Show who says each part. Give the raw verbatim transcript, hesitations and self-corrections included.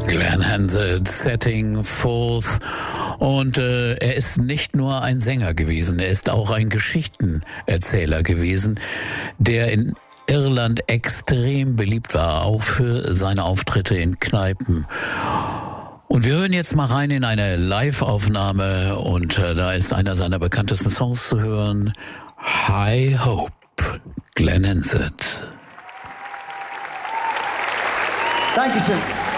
Speaker 1: Glenn Hansard, Setting Forth. Und äh, er ist nicht nur ein Sänger gewesen, er ist auch ein Geschichtenerzähler gewesen, der in Irland extrem beliebt war, auch für seine Auftritte in Kneipen. Und wir hören jetzt mal rein in eine Live-Aufnahme und äh, da ist einer seiner bekanntesten Songs zu hören, High Hope, Glenn Hansard.
Speaker 2: Dankeschön.